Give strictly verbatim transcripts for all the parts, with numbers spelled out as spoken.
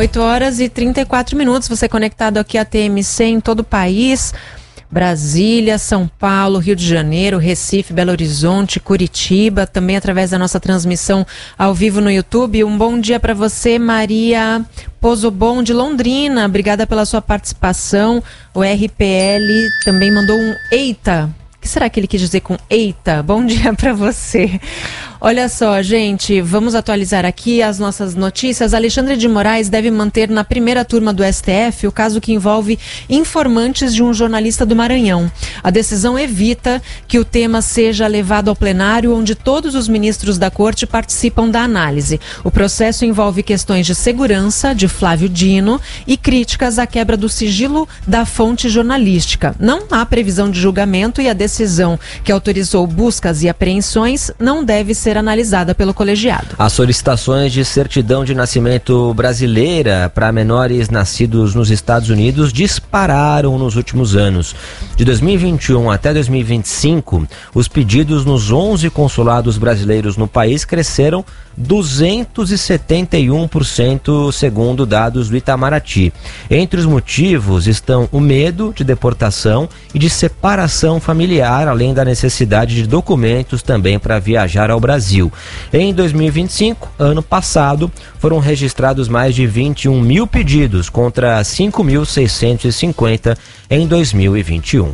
oito horas e trinta e quatro minutos. Você conectado aqui à T M C em todo o país. Brasília, São Paulo, Rio de Janeiro, Recife, Belo Horizonte, Curitiba, também através da nossa transmissão ao vivo no YouTube. Um bom dia para você, Maria Pozobon de Londrina. Obrigada pela sua participação. O R P L também mandou um eita. O que será que ele quis dizer com eita? Bom dia para você. Olha só, gente, vamos atualizar aqui as nossas notícias. Alexandre de Moraes deve manter na primeira turma do S T F o caso que envolve informantes de um jornalista do Maranhão. A decisão evita que o tema seja levado ao plenário, onde todos os ministros da corte participam da análise. O processo envolve questões de segurança de Flávio Dino e críticas à quebra do sigilo da fonte jornalística. Não há previsão de julgamento e a decisão que autorizou buscas e apreensões não deve ser analisada pelo colegiado. As solicitações de certidão de nascimento brasileira para menores nascidos nos Estados Unidos dispararam nos últimos anos. De dois mil e vinte e um até dois mil e vinte e cinco, os pedidos nos onze consulados brasileiros no país cresceram duzentos e setenta e um por cento, segundo dados do Itamaraty. Entre os motivos estão o medo de deportação e de separação familiar, além da necessidade de documentos também para viajar ao Brasil. Em dois mil e vinte e cinco, ano passado, foram registrados mais de vinte e um mil pedidos contra cinco mil seiscentos e cinquenta em dois mil e vinte e um.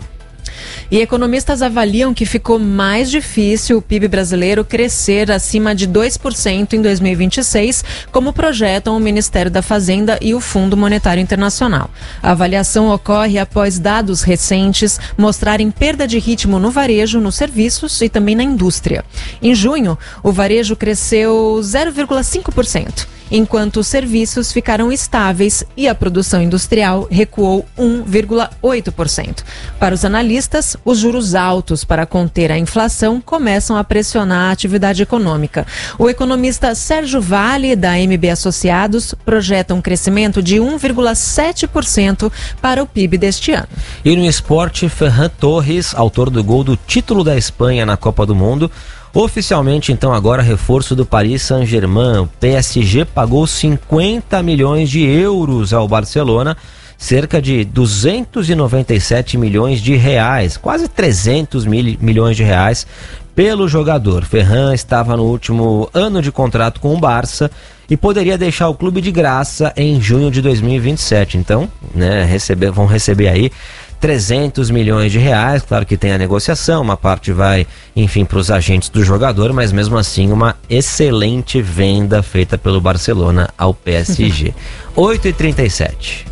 E economistas avaliam que ficou mais difícil o P I B brasileiro crescer acima de dois por cento em dois mil e vinte e seis, como projetam o Ministério da Fazenda e o Fundo Monetário Internacional. A avaliação ocorre após dados recentes mostrarem perda de ritmo no varejo, nos serviços e também na indústria. Em junho, o varejo cresceu zero vírgula cinco por cento. Enquanto os serviços ficaram estáveis e a produção industrial recuou um vírgula oito por cento. Para os analistas, os juros altos para conter a inflação começam a pressionar a atividade econômica. O economista Sérgio Vale, da M B Associados, projeta um crescimento de um vírgula sete por cento para o P I B deste ano. E no esporte, Ferran Torres, autor do gol do título da Espanha na Copa do Mundo, oficialmente, então, agora reforço do Paris Saint-Germain. O P S G pagou cinquenta milhões de euros ao Barcelona, cerca de duzentos e noventa e sete milhões de reais, quase trezentos mil milhões de reais pelo jogador. Ferran estava no último ano de contrato com o Barça e poderia deixar o clube de graça em junho de dois mil e vinte e sete. Então, né, receber, vão receber aí trezentos milhões de reais, claro que tem a negociação, uma parte vai, enfim, para os agentes do jogador, mas mesmo assim uma excelente venda feita pelo Barcelona ao P S G. oito e trinta e sete.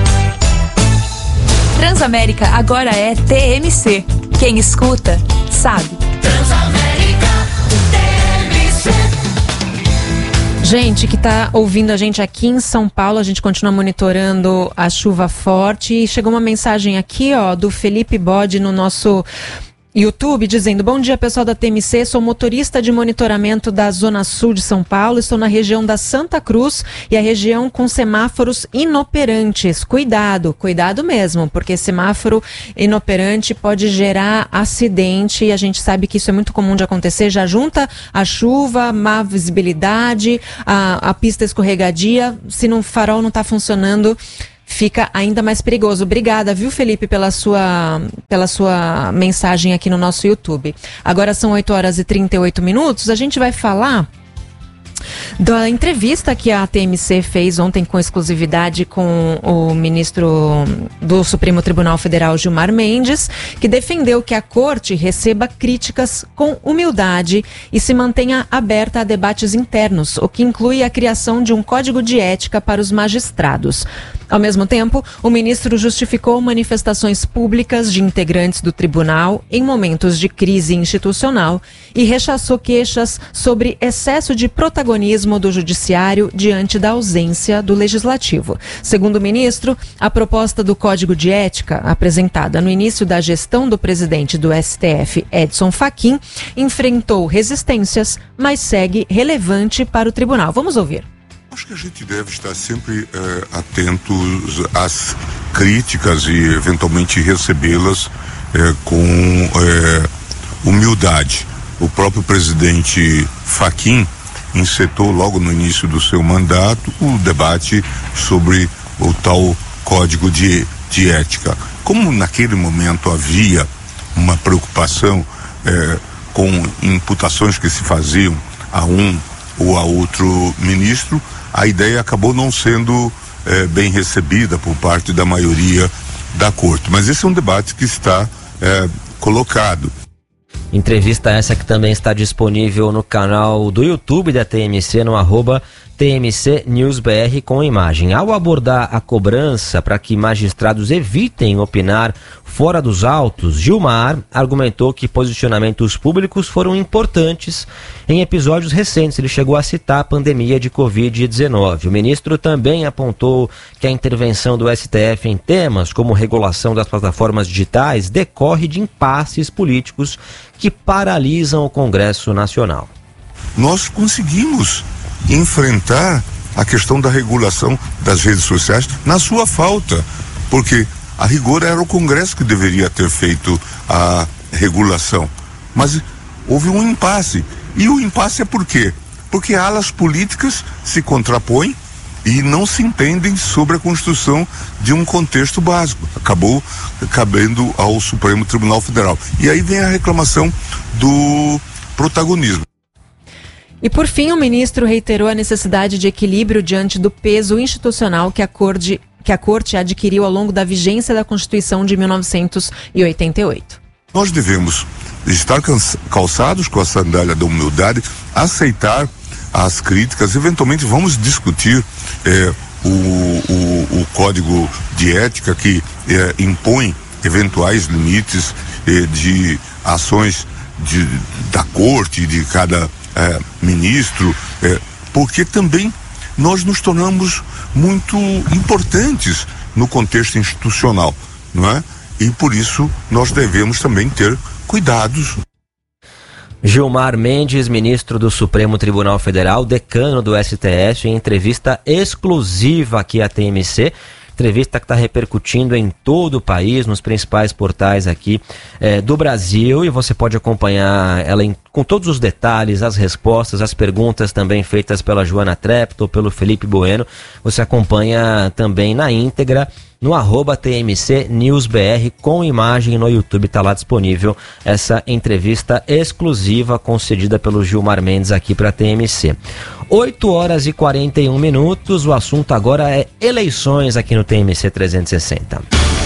Transamérica agora é T M C. Quem escuta, sabe. Transamérica, T M C. Gente que está ouvindo a gente aqui em São Paulo, a gente continua monitorando a chuva forte e chegou uma mensagem aqui, ó, do Felipe Bode no nosso YouTube, dizendo: bom dia, pessoal da T M C, sou motorista de monitoramento da Zona Sul de São Paulo, estou na região da Santa Cruz e a região com semáforos inoperantes. Cuidado, cuidado mesmo, porque semáforo inoperante pode gerar acidente e a gente sabe que isso é muito comum de acontecer. Já junta a chuva, má visibilidade, a, a pista escorregadia, se o farol não está funcionando, fica ainda mais perigoso. Obrigada, viu, Felipe, pela sua, pela sua mensagem aqui no nosso YouTube. Agora são oito horas e trinta e oito minutos. A gente vai falar da entrevista que a T M C fez ontem com exclusividade com o ministro do Supremo Tribunal Federal, Gilmar Mendes, que defendeu que a corte receba críticas com humildade e se mantenha aberta a debates internos, o que inclui a criação de um código de ética para os magistrados. Ao mesmo tempo, o ministro justificou manifestações públicas de integrantes do tribunal em momentos de crise institucional e rechaçou queixas sobre excesso de protagonismo do judiciário diante da ausência do legislativo. Segundo o ministro, a proposta do Código de Ética, apresentada no início da gestão do presidente do S T F, Edson Fachin, enfrentou resistências, mas segue relevante para o tribunal. Vamos ouvir. Acho que a gente deve estar sempre eh, atentos às críticas e eventualmente recebê-las eh, com eh, humildade. O próprio presidente Fachin encetou logo no início do seu mandato o debate sobre o tal Código de, de Ética. Como naquele momento havia uma preocupação eh, com imputações que se faziam a um ou a outro ministro, a ideia acabou não sendo eh, bem recebida por parte da maioria da corte. Mas esse é um debate que está eh, colocado. Entrevista essa que também está disponível no canal do YouTube da T M C, no arroba T M C News B R com imagem. Ao abordar a cobrança para que magistrados evitem opinar fora dos autos, Gilmar argumentou que posicionamentos públicos foram importantes em episódios recentes. Ele chegou a citar a pandemia de covid dezenove. O ministro também apontou que a intervenção do S T F em temas como regulação das plataformas digitais decorre de impasses políticos que paralisam o Congresso Nacional. Nós conseguimos enfrentar a questão da regulação das redes sociais na sua falta, porque a rigor era o Congresso que deveria ter feito a regulação, mas houve um impasse. E o impasse é por quê? Porque alas políticas se contrapõem e não se entendem sobre a construção de um contexto básico. Acabou cabendo ao Supremo Tribunal Federal. E aí vem a reclamação do protagonismo. E por fim, o ministro reiterou a necessidade de equilíbrio diante do peso institucional que a Corte, que a Corte adquiriu ao longo da vigência da Constituição de mil novecentos e oitenta e oito. Nós devemos estar calçados com a sandália da humildade, aceitar as críticas, eventualmente vamos discutir eh, o, o, o Código de Ética que eh, impõe eventuais limites eh, de ações de, da Corte, de cada É, ministro, é, porque também nós nos tornamos muito importantes no contexto institucional, não é? E por isso nós devemos também ter cuidados. Gilmar Mendes, ministro do Supremo Tribunal Federal, decano do S T F, em entrevista exclusiva aqui à T M C. Entrevista que está repercutindo em todo o país, nos principais portais aqui é, do Brasil, e você pode acompanhar ela em, com todos os detalhes, as respostas, as perguntas também feitas pela Joana Treptow, pelo Felipe Bueno. Você acompanha também na íntegra no arroba T M C News B R com imagem no YouTube. Está lá disponível essa entrevista exclusiva concedida pelo Gilmar Mendes aqui para a T M C. oito horas e quarenta e um minutos, o assunto agora é eleições aqui no T M C trezentos e sessenta.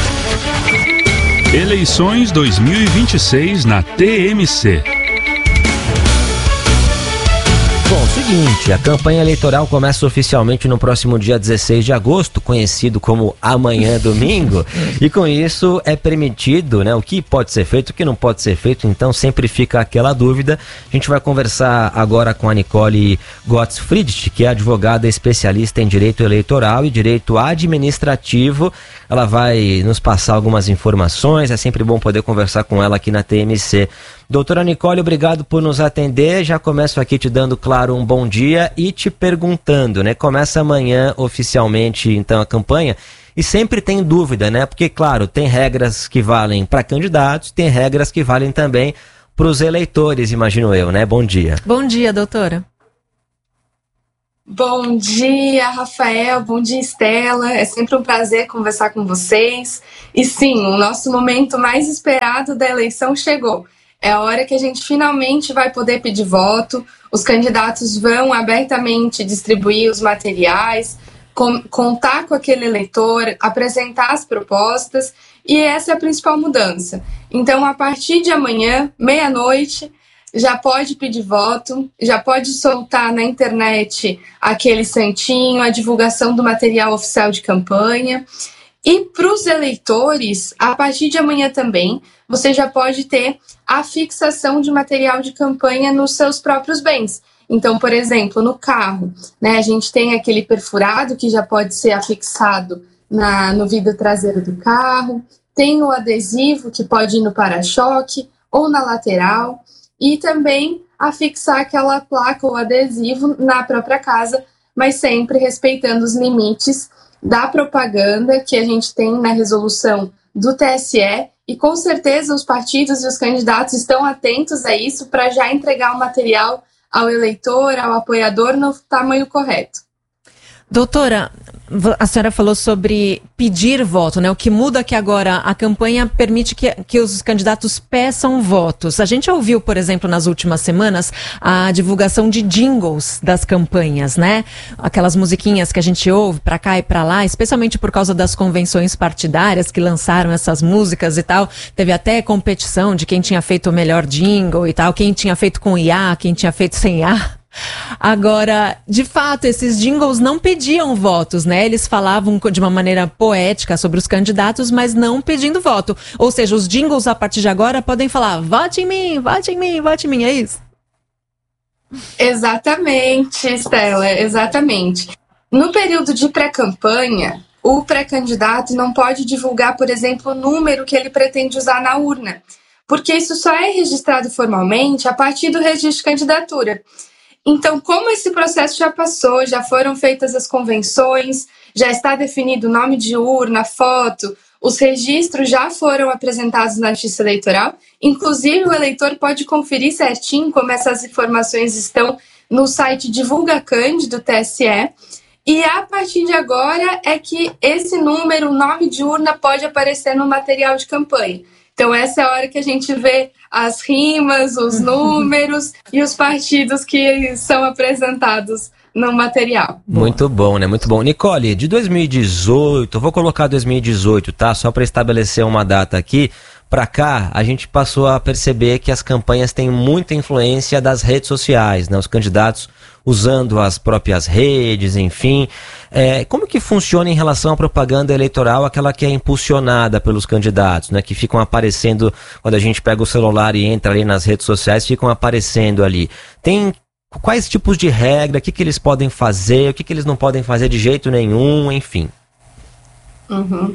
Eleições dois mil e vinte e seis na T M C. Bom, seguinte, a campanha eleitoral começa oficialmente no próximo dia dezesseis de agosto, conhecido como amanhã domingo, e com isso é permitido, né, o que pode ser feito, o que não pode ser feito, então sempre fica aquela dúvida. A gente vai conversar agora com a Nicole Gottfried, que é advogada especialista em direito eleitoral e direito administrativo. Ela vai nos passar algumas informações, é sempre bom poder conversar com ela aqui na T M C. Doutora Nicole, obrigado por nos atender. Já começo aqui te dando, claro, um bom dia e te perguntando, né? Começa amanhã oficialmente, então, a campanha. E sempre tem dúvida, né? Porque, claro, tem regras que valem para candidatos, tem regras que valem também para os eleitores, imagino eu, né? Bom dia. Bom dia, doutora. Bom dia, Rafael. Bom dia, Estela. É sempre um prazer conversar com vocês. E sim, o nosso momento mais esperado da eleição chegou. É a hora que a gente finalmente vai poder pedir voto, os candidatos vão abertamente distribuir os materiais, com, contar com aquele eleitor, apresentar as propostas, e essa é a principal mudança. Então, a partir de amanhã, meia-noite, já pode pedir voto, já pode soltar na internet aquele santinho, a divulgação do material oficial de campanha. E para os eleitores, a partir de amanhã também, você já pode ter a fixação de material de campanha nos seus próprios bens. Então, por exemplo, no carro, né, a gente tem aquele perfurado que já pode ser afixado na, no vidro traseiro do carro, tem o adesivo que pode ir no para-choque ou na lateral, e também afixar aquela placa ou adesivo na própria casa, mas sempre respeitando os limites da propaganda que a gente tem na resolução do T S E, e com certeza os partidos e os candidatos estão atentos a isso para já entregar o material ao eleitor, ao apoiador, no tamanho correto. Doutora, a senhora falou sobre pedir voto, né? O que muda é que agora a campanha permite que, que os candidatos peçam votos. A gente ouviu, por exemplo, nas últimas semanas, a divulgação de jingles das campanhas, né? Aquelas musiquinhas que a gente ouve pra cá e pra lá, especialmente por causa das convenções partidárias que lançaram essas músicas e tal. Teve até competição de quem tinha feito o melhor jingle e tal, quem tinha feito com I A, quem tinha feito sem I A. Agora, de fato, esses jingles não pediam votos, né? Eles falavam de uma maneira poética sobre os candidatos, mas não pedindo voto. Ou seja, os jingles, a partir de agora, podem falar, vote em mim, vote em mim, vote em mim, é isso? Exatamente, Estela, exatamente. No período de pré-campanha, o pré-candidato não pode divulgar, por exemplo, o número que ele pretende usar na urna, porque isso só é registrado formalmente a partir do registro de candidatura. Então, como esse processo já passou, já foram feitas as convenções, já está definido o nome de urna, foto, os registros já foram apresentados na Justiça Eleitoral, inclusive o eleitor pode conferir certinho como essas informações estão no site Divulga Cand do T S E, e a partir de agora é que esse número, o nome de urna, pode aparecer no material de campanha. Então, essa é a hora que a gente vê as rimas, os números e os partidos que são apresentados no material. Muito bom, né? Muito bom. Nicole, de dois mil e dezoito, vou colocar dois mil e dezoito, tá? Só para estabelecer uma data aqui. Para cá, a gente passou a perceber que as campanhas têm muita influência das redes sociais, né? Os candidatos usando as próprias redes, enfim. É, como que funciona em relação à propaganda eleitoral, aquela que é impulsionada pelos candidatos, né? Que ficam aparecendo, quando a gente pega o celular e entra ali nas redes sociais, ficam aparecendo ali. Tem quais tipos de regra, o que, que eles podem fazer, o que, que eles não podem fazer de jeito nenhum, enfim. Uhum.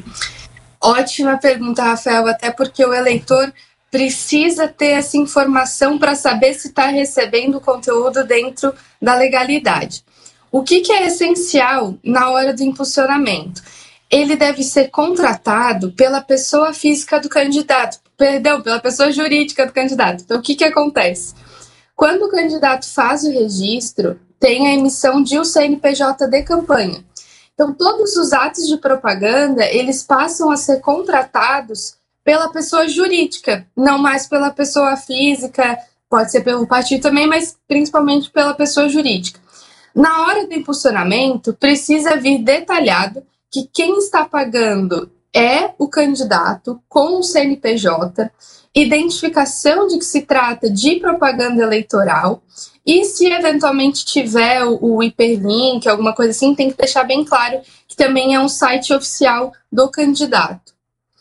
Ótima pergunta, Rafael, até porque o eleitor precisa ter essa informação para saber se está recebendo o conteúdo dentro da legalidade. O que, que é essencial na hora do impulsionamento? Ele deve ser contratado pela pessoa física do candidato, perdão, pela pessoa jurídica do candidato. Então, o que, que acontece? Quando o candidato faz o registro, tem a emissão de um C N P J de campanha. Então, todos os atos de propaganda, eles passam a ser contratados pela pessoa jurídica, não mais pela pessoa física, pode ser pelo partido também, mas principalmente pela pessoa jurídica. Na hora do impulsionamento, precisa vir detalhado que quem está pagando é o candidato com o C N P J, identificação de que se trata de propaganda eleitoral, e se eventualmente tiver o, o hiperlink, alguma coisa assim, tem que deixar bem claro que também é um site oficial do candidato.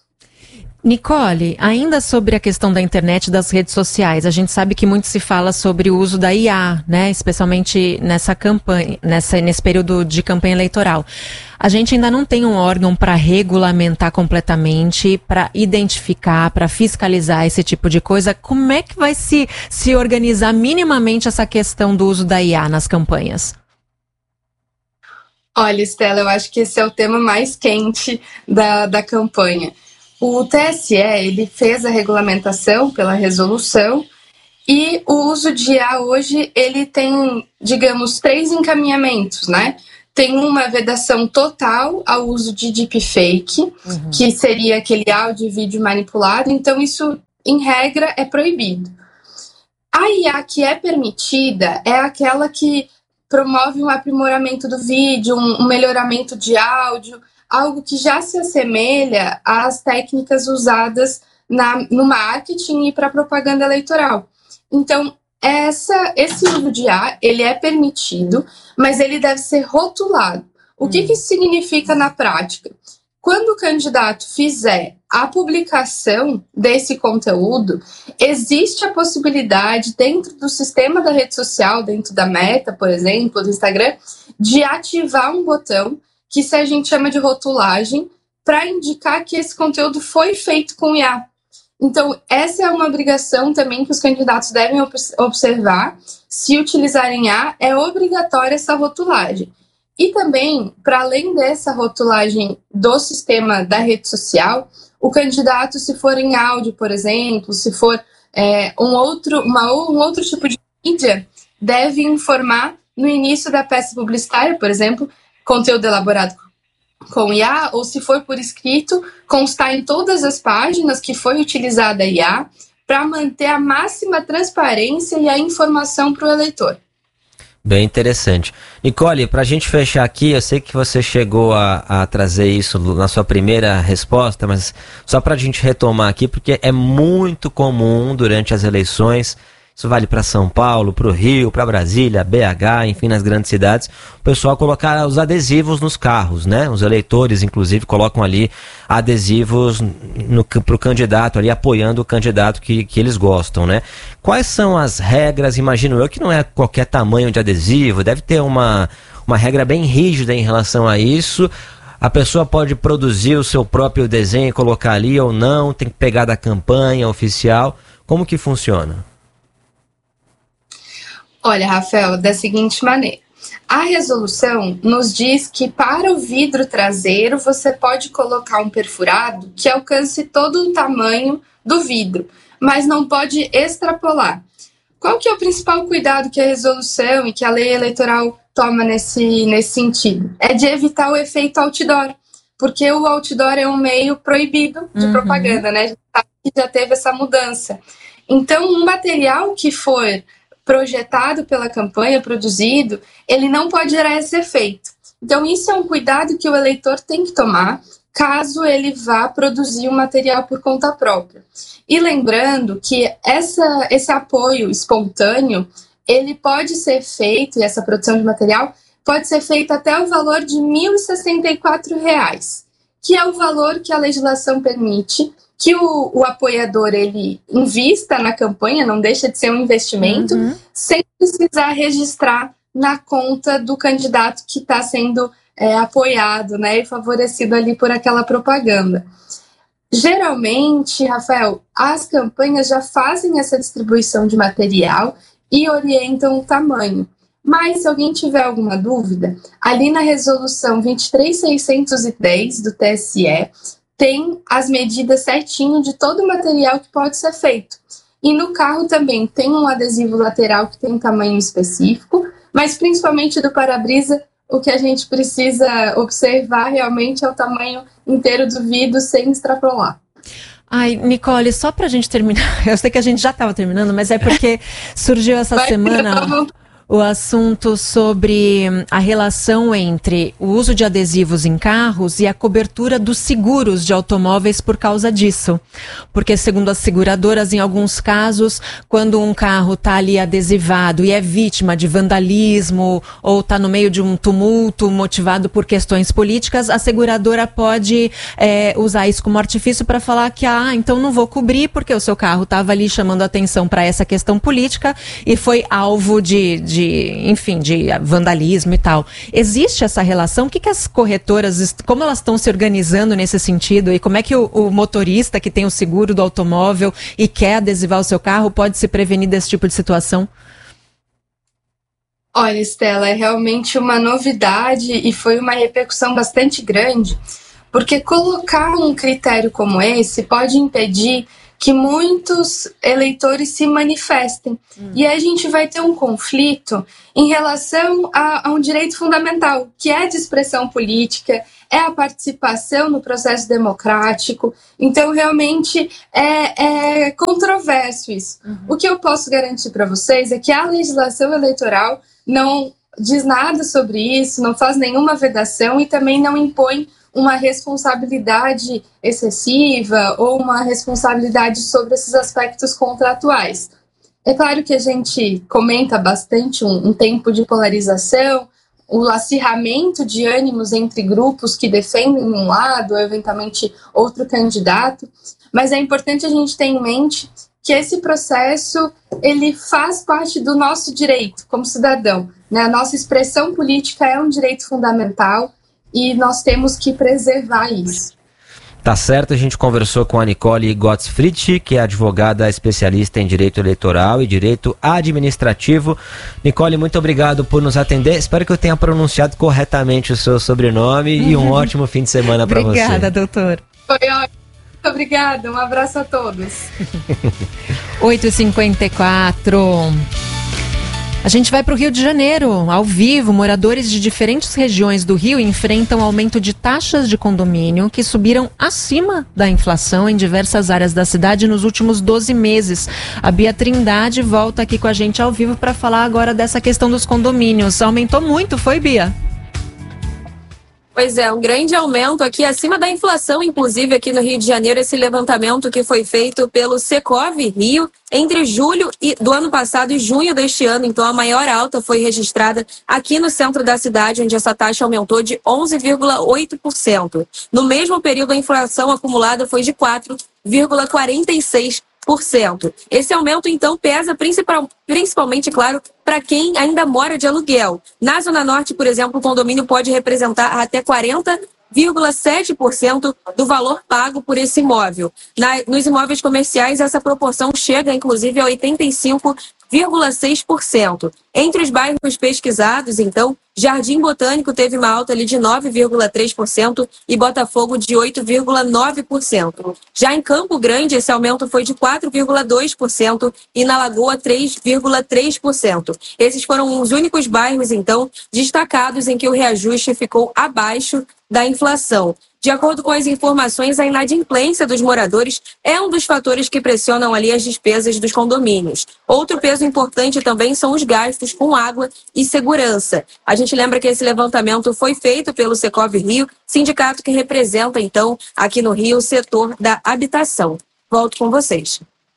Nicole, ainda sobre a questão da internet e das redes sociais, a gente sabe que muito se fala sobre o uso da I A, né, especialmente nessa campanha, nessa, nesse período de campanha eleitoral. A gente ainda não tem um órgão para regulamentar completamente, para identificar, para fiscalizar esse tipo de coisa. Como é que vai se, se organizar minimamente essa questão do uso da I A nas campanhas? Olha, Estela, eu acho que esse é o tema mais quente da, da campanha. O T S E, ele fez a regulamentação pela resolução e o uso de I A hoje, ele tem, digamos, três encaminhamentos, né? Tem uma vedação total ao uso de deepfake, uhum. que seria aquele áudio e vídeo manipulado, então isso, em regra, é proibido. A I A que é permitida é aquela que promove um aprimoramento do vídeo, um, um melhoramento de áudio, algo que já se assemelha às técnicas usadas na, no marketing e para propaganda eleitoral. Então, essa, esse uso de I A, ele é permitido, mas ele deve ser rotulado. O que, que isso significa na prática? Quando o candidato fizer a publicação desse conteúdo, existe a possibilidade, dentro do sistema da rede social, dentro da Meta, por exemplo, do Instagram, de ativar um botão que a gente chama de rotulagem, para indicar que esse conteúdo foi feito com I A. Então, essa é uma obrigação também que os candidatos devem observar. Se utilizarem I A, é obrigatória essa rotulagem. E também, para além dessa rotulagem do sistema da rede social, o candidato, se for em áudio, por exemplo, se for é, um, outro, uma, um outro tipo de mídia, deve informar no início da peça publicitária, por exemplo, conteúdo elaborado com I A, ou se for por escrito, constar em todas as páginas que foi utilizada a I A, para manter a máxima transparência e a informação para o eleitor. Bem interessante. Nicole, para a gente fechar aqui, eu sei que você chegou a, a trazer isso na sua primeira resposta, mas só para a gente retomar aqui, porque é muito comum durante as eleições, isso vale para São Paulo, para o Rio, para Brasília, B H, enfim, nas grandes cidades, o pessoal colocar os adesivos nos carros, né? Os eleitores, inclusive, colocam ali adesivos para o candidato, ali apoiando o candidato que, que eles gostam, né? Quais são as regras? Imagino eu que não é qualquer tamanho de adesivo, deve ter uma, uma regra bem rígida em relação a isso. A pessoa pode produzir o seu próprio desenho e colocar ali ou não, tem que pegar da campanha oficial. Como que funciona? Olha, Rafael, da seguinte maneira. A resolução nos diz que para o vidro traseiro você pode colocar um perfurado que alcance todo o tamanho do vidro, mas não pode extrapolar. Qual que é o principal cuidado que a resolução e que a lei eleitoral toma nesse, nesse sentido? É de evitar o efeito outdoor, porque o outdoor é um meio proibido de uhum. propaganda, né? A gente sabe que já teve essa mudança. Então, um material que for projetado pela campanha, produzido, ele não pode gerar esse efeito. Então, isso é um cuidado que o eleitor tem que tomar, caso ele vá produzir um material por conta própria. E lembrando que essa, esse apoio espontâneo, ele pode ser feito, e essa produção de material, pode ser feita até o valor de mil e sessenta e quatro reais, que é o valor que a legislação permite que o, o apoiador ele invista na campanha, não deixa de ser um investimento, uhum. sem precisar registrar na conta do candidato que está sendo é, apoiado, né, e favorecido ali por aquela propaganda. Geralmente, Rafael, as campanhas já fazem essa distribuição de material e orientam o tamanho. Mas se alguém tiver alguma dúvida, ali na resolução vinte e três mil seiscentos e dez do T S E, tem as medidas certinho de todo o material que pode ser feito. E no carro também tem um adesivo lateral que tem um tamanho específico, mas principalmente do para-brisa, o que a gente precisa observar realmente é o tamanho inteiro do vidro sem extrapolar. Ai, Nicole, só pra gente terminar, eu sei que a gente já estava terminando, mas é porque surgiu essa Vai, semana não. o assunto sobre a relação entre o uso de adesivos em carros e a cobertura dos seguros de automóveis por causa disso. Porque, segundo as seguradoras, em alguns casos, quando um carro está ali adesivado e é vítima de vandalismo ou está no meio de um tumulto motivado por questões políticas, a seguradora pode é, usar isso como artifício para falar que, ah, então não vou cobrir porque o seu carro estava ali chamando atenção para essa questão política e foi alvo de, de De, enfim, de vandalismo e tal. Existe essa relação? O que, que as corretoras, como elas estão se organizando nesse sentido? E como é que o, o motorista que tem o seguro do automóvel e quer adesivar o seu carro pode se prevenir desse tipo de situação? Olha, Estela, é realmente uma novidade e foi uma repercussão bastante grande, porque colocar um critério como esse pode impedir que muitos eleitores se manifestem. Hum. E aí a gente vai ter um conflito em relação a, a um direito fundamental, que é de expressão política, é a participação no processo democrático. Então, realmente, é, é controverso isso. Uhum. O que eu posso garantir para vocês é que a legislação eleitoral não diz nada sobre isso, não faz nenhuma vedação e também não impõe uma responsabilidade excessiva ou uma responsabilidade sobre esses aspectos contratuais. É claro que a gente comenta bastante um, um tempo de polarização, o acirramento de ânimos entre grupos que defendem um lado ou eventualmente outro candidato, mas é importante a gente ter em mente que esse processo ele faz parte do nosso direito como cidadão, né? A nossa expressão política é um direito fundamental e nós temos que preservar isso. Tá certo, a gente conversou com a Nicole Gottfried, que é advogada especialista em direito eleitoral e direito administrativo. Nicole, muito obrigado por nos atender. Espero que eu tenha pronunciado corretamente o seu sobrenome e um ótimo fim de semana para você. Obrigada, doutor. Foi ótimo. Muito obrigada. Um abraço a todos. oito e cinquenta e quatro. A gente vai para o Rio de Janeiro, ao vivo. Moradores de diferentes regiões do Rio enfrentam aumento de taxas de condomínio que subiram acima da inflação em diversas áreas da cidade nos últimos doze meses. A Bia Trindade volta aqui com a gente ao vivo para falar agora dessa questão dos condomínios. Aumentou muito, foi, Bia? Pois é, um grande aumento aqui acima da inflação, inclusive aqui no Rio de Janeiro, esse levantamento que foi feito pelo Secov Rio entre julho do ano passado e junho deste ano. Então a maior alta foi registrada aqui no centro da cidade, onde essa taxa aumentou de onze vírgula oito por cento. No mesmo período, a inflação acumulada foi de quatro vírgula quarenta e seis por cento. Esse aumento, então, pesa principal, principalmente, claro, para quem ainda mora de aluguel. Na Zona Norte, por exemplo, o condomínio pode representar até quarenta vírgula sete por cento do valor pago por esse imóvel. Na, nos imóveis comerciais, essa proporção chega, inclusive, a oitenta e cinco vírgula seis por cento. Entre os bairros pesquisados, então, Jardim Botânico teve uma alta ali de nove vírgula três por cento e Botafogo de oito vírgula nove por cento. Já em Campo Grande, esse aumento foi de quatro vírgula dois por cento e na Lagoa três vírgula três por cento. Esses foram os únicos bairros, então, destacados em que o reajuste ficou abaixo da inflação. De acordo com as informações, a inadimplência dos moradores é um dos fatores que pressionam ali as despesas dos condomínios. Outro peso importante também são os gastos com água e segurança. A gente lembra que esse levantamento foi feito pelo Secov Rio, sindicato que representa, então, aqui no Rio, o setor da habitação. Volto com vocês.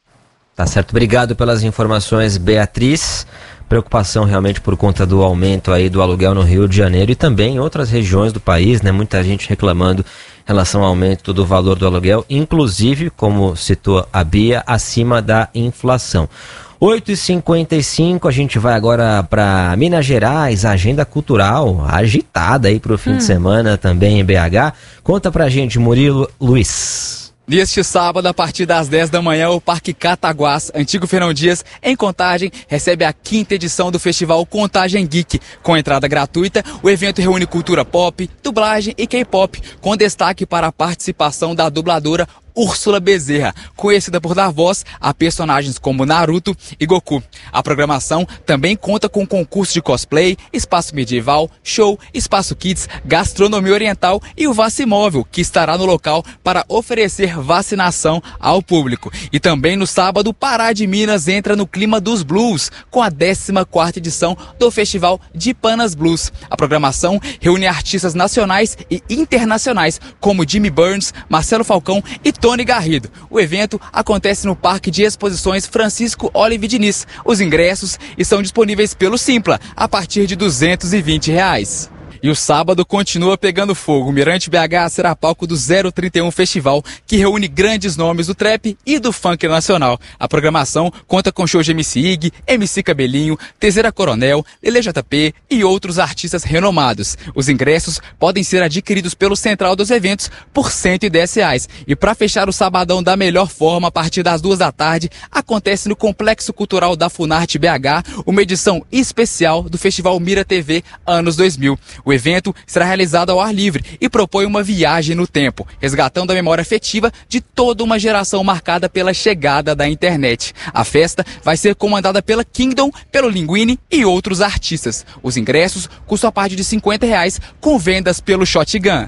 Tá certo, obrigado pelas informações, Beatriz. Preocupação realmente por conta do aumento aí do aluguel no Rio de Janeiro e também em outras regiões do país, né? Muita gente reclamando em relação ao aumento do valor do aluguel, inclusive, como citou a Bia, acima da inflação. oito e cinquenta e cinco, a gente vai agora para Minas Gerais, agenda cultural agitada aí para o fim hum. de semana também em B H. Conta pra gente, Murilo Luiz. Neste sábado, a partir das dez da manhã, o Parque Cataguás, antigo Fernão Dias, em Contagem, recebe a quinta edição do Festival Contagem Geek. Com entrada gratuita, o evento reúne cultura pop, dublagem e K-pop, com destaque para a participação da dubladora Úrsula Bezerra, conhecida por dar voz a personagens como Naruto e Goku. A programação também conta com concurso de cosplay, espaço medieval, show, espaço kids, gastronomia oriental e o Vacimóvel, que estará no local para oferecer vacinação ao público. E também no sábado, Pará de Minas entra no clima dos blues, com a décima quarta edição do Festival de Panas Blues. A programação reúne artistas nacionais e internacionais, como Jimmy Burns, Marcelo Falcão e Tony Garrido. O evento acontece no Parque de Exposições Francisco Olive Diniz. Os ingressos estão disponíveis pelo Simpla, a partir de duzentos e vinte reais. E o sábado continua pegando fogo. O Mirante B H será palco do zero trinta e um Festival, que reúne grandes nomes do trap e do funk nacional. A programação conta com shows de M C Ig, M C Cabelinho, Tezeira Coronel, Lele J P e outros artistas renomados. Os ingressos podem ser adquiridos pelo Central dos Eventos por cento e dez reais. E para fechar o sabadão da melhor forma, a partir das duas da tarde, acontece no Complexo Cultural da Funarte B H uma edição especial do Festival Mira T V Anos dois mil. O evento será realizado ao ar livre e propõe uma viagem no tempo, resgatando a memória afetiva de toda uma geração marcada pela chegada da internet. A festa vai ser comandada pela Kingdom, pelo Linguini e outros artistas. Os ingressos custam a partir de cinquenta reais, com vendas pelo Shotgun.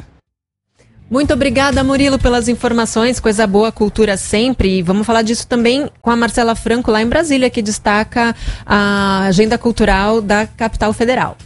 Muito obrigada, Murilo, pelas informações. Coisa boa, cultura sempre. E vamos falar disso também com a Marcela Franco, lá em Brasília, que destaca a agenda cultural da capital federal.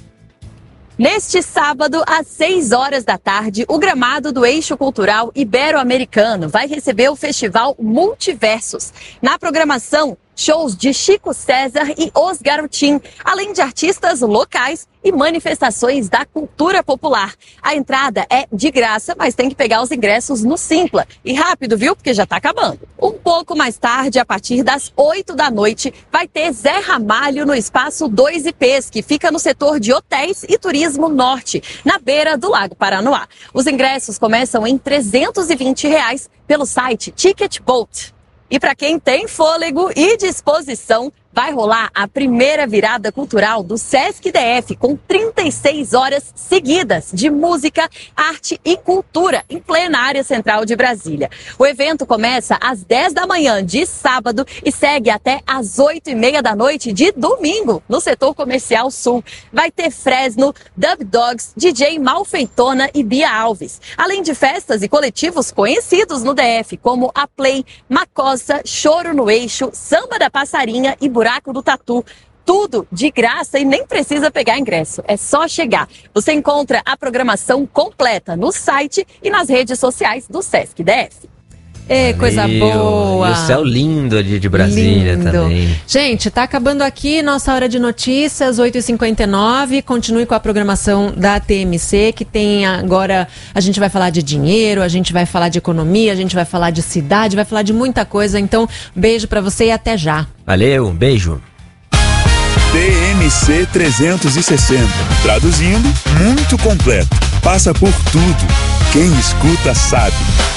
Neste sábado, às seis horas da tarde, o gramado do Eixo Cultural Ibero-Americano vai receber o Festival Multiversos. Na programação, shows de Chico César e Os Garotim, além de artistas locais e manifestações da cultura popular. A entrada é de graça, mas tem que pegar os ingressos no Simpla. E rápido, viu? Porque já está acabando. Um pouco mais tarde, a partir das oito da noite, vai ter Zé Ramalho no Espaço dois I Ps, que fica no setor de hotéis e turismo norte, na beira do Lago Paranoá. Os ingressos começam em trezentos e vinte reais pelo site Ticket Bolt. E para quem tem fôlego e disposição, vai rolar a primeira virada cultural do Sesc D F, com trinta e seis horas seguidas de música, arte e cultura em plena área central de Brasília. O evento começa às dez da manhã de sábado e segue até às oito e meia da noite de domingo, no setor comercial sul. Vai ter Fresno, Dub Dogs, D J Malfeitona e Bia Alves, além de festas e coletivos conhecidos no D F, como a Play, Macossa, Choro no Eixo, Samba da Passarinha e Buraco do Tatu. Tudo de graça e nem precisa pegar ingresso, é só chegar. Você encontra a programação completa no site e nas redes sociais do Sesc D F. É, coisa boa. E o céu lindo ali de Brasília lindo. Também. Gente, tá acabando aqui nossa hora de notícias, oito e cinquenta e nove. Continue com a programação da T M C, que tem agora... A gente vai falar de dinheiro, a gente vai falar de economia, a gente vai falar de cidade, vai falar de muita coisa. Então, beijo pra você e até já. Valeu, beijo. T M C trezentos e sessenta. Traduzindo, muito completo. Passa por tudo. Quem escuta sabe.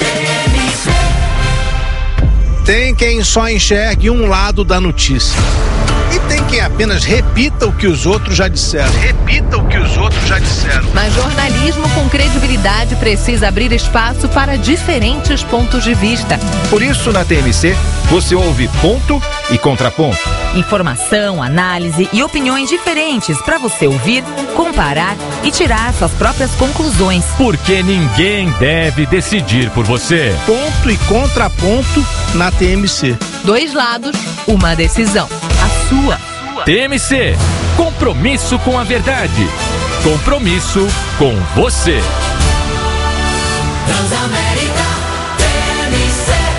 Tem quem só enxergue um lado da notícia. E tem quem apenas repita o que os outros já disseram. Repita o que os outros já disseram. Mas jornalismo com credibilidade precisa abrir espaço para diferentes pontos de vista. Por isso, na T M C, você ouve ponto e contraponto. Informação, análise e opiniões diferentes para você ouvir, comparar e tirar suas próprias conclusões. Porque ninguém deve decidir por você. Ponto e contraponto na T M C. Dois lados, uma decisão. A sua. T M C. Compromisso com a verdade. Compromisso com você. Transamérica T M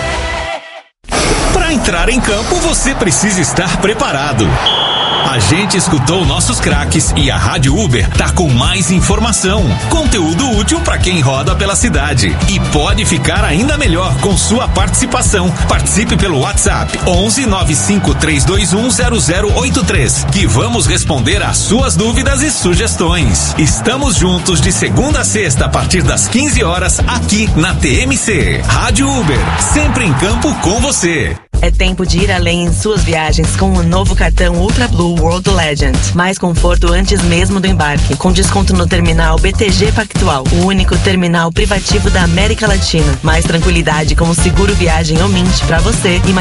C. Para entrar em campo, você precisa estar preparado. A gente escutou nossos craques e a Rádio Uber tá com mais informação, conteúdo útil para quem roda pela cidade. E pode ficar ainda melhor com sua participação. Participe pelo WhatsApp onze nove cinco três dois um zero zero oito três, que vamos responder às suas dúvidas e sugestões. Estamos juntos de segunda a sexta a partir das quinze horas aqui na T M C. Rádio Uber, sempre em campo com você. É tempo de ir além em suas viagens com o novo cartão Ultra Blue World Legend. Mais conforto antes mesmo do embarque, com desconto no terminal B T G Pactual, o único terminal privativo da América Latina. Mais tranquilidade com o seguro viagem Omint para você e